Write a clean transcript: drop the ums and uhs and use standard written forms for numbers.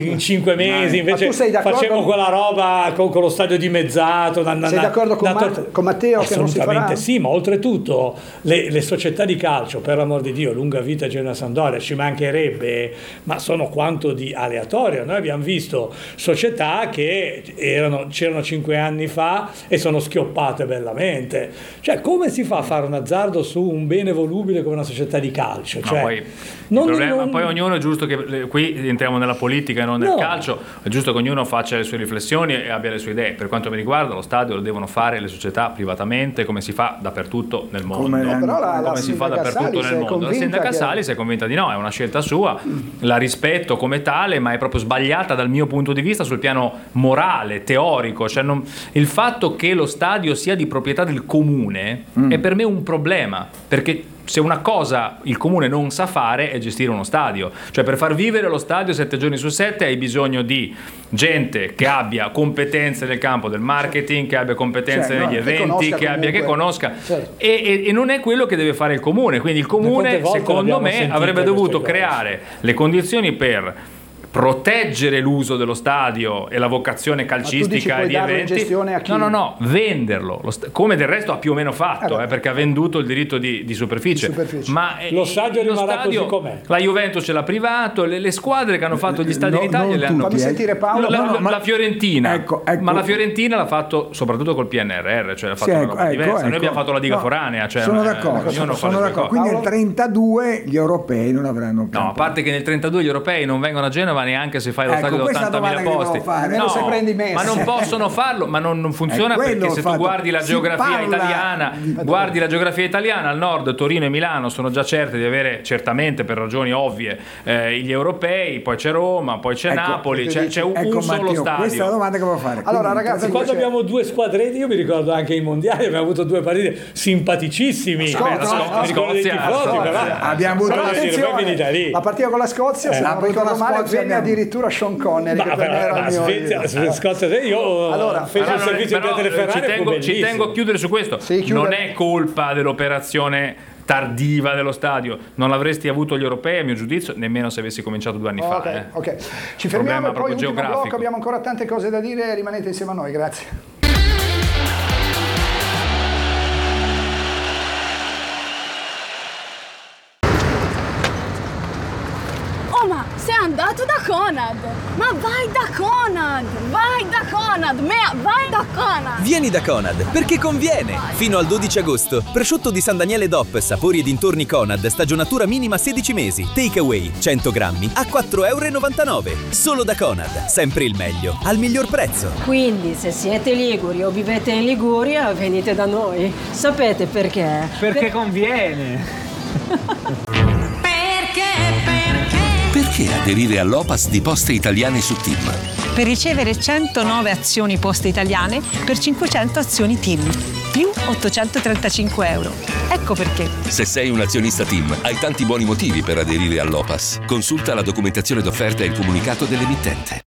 in 5 mesi, invece facciamo quella roba con lo stadio dimezzato. Sei d'accordo con Matteo che non si farà? Assolutamente sì, ma oltretutto le società di calcio, per l'amor di Dio, lunga vita Genoa Sampdoria, ci mancherebbe, ma sono quanto di aleatorio. Noi abbiamo visto società che c'erano 5 anni fa e sono schioppate bellamente. Cioè, come si fa a fare un azzardo su un bene volubile come una società di calcio? Cioè, poi ognuno, è giusto che qui entriamo nella politica e non nel calcio, è giusto che ognuno faccia le sue riflessioni e abbia le sue idee. Per quanto mi riguarda, lo stadio lo devono fare le società privatamente, come si fa dappertutto nel mondo. La sindaca Sali si è convinta di no, è una scelta sua, la rispetto come tale, ma è proprio sbagliata dal mio punto di vista sul piano morale, teorico. Cioè il fatto che lo stadio sia di proprietà del comune è per me un problema, perché se una cosa il comune non sa fare è gestire uno stadio. Cioè, per far vivere lo stadio 7 giorni su 7 hai bisogno di gente che abbia competenze nel campo del marketing, che abbia competenze negli eventi, che conosca. E non è quello che deve fare il comune. Quindi il comune, secondo me, avrebbe dovuto creare le condizioni per proteggere l'uso dello stadio e la vocazione calcistica e di eventi. No, venderlo, come del resto ha più o meno fatto, perché ha venduto il diritto di superficie. Ma lo stadio rimarrà così com'è. La Juventus ce l'ha privato, le squadre che hanno fatto gli stadi in Italia le hanno. Fammi sentire Paolo. La Fiorentina, ecco. Ma la Fiorentina l'ha fatto soprattropo col PNRR, cioè l'ha fatto una roba diversa. Noi abbiamo fatto la diga foranea, cioè sono d'accordo. Quindi nel 32 gli europei non avranno campo. No, a parte che nel 32 gli europei non vengono a Genova neanche se fai lo stadio da 80.000 posti. Se prendi Messi. Ma non possono farlo, ma non funziona, perché se tu guardi la geografia italiana, al nord Torino e Milano sono già certe di avere, certamente per ragioni ovvie, gli europei, poi c'è Roma, poi c'è Napoli, c'è un solo stadio. Questa è la domanda che volevo fare. Allora ragazzi, quando abbiamo due squadretti, io mi ricordo anche i mondiali, abbiamo avuto due partite simpaticissimi. Abbiamo avuto la partita con la Scozia, se non ricordo male, venne addirittura Sean Connery che per me era il mio Scozia, io feci il servizio di Ferrari. Ci tengo a chiudere su questo. Non è colpa dell'operazione tardiva dello stadio, non l'avresti avuto gli europei a mio giudizio nemmeno se avessi cominciato 2 anni fa. Ok, ci fermiamo e poi ultimo blocco, abbiamo ancora tante cose da dire, rimanete insieme a noi, grazie. Sei andato da Conad! Ma vai da Conad! Vai da Conad! Vai da Conad! Vieni da Conad, perché conviene! Fino al 12 agosto, prosciutto di San Daniele DOP, sapori e dintorni Conad, stagionatura minima 16 mesi, takeaway 100 grammi a 4,99 €. Solo da Conad, sempre il meglio, al miglior prezzo. Quindi, se siete liguri o vivete in Liguria, venite da noi. Sapete perché? Perché conviene! Perché aderire all'OPAS di Poste Italiane su TIM? Per ricevere 109 azioni Poste Italiane per 500 azioni TIM, più 835 €. Ecco perché. Se sei un azionista TIM, hai tanti buoni motivi per aderire all'OPAS. Consulta la documentazione d'offerta e il comunicato dell'emittente.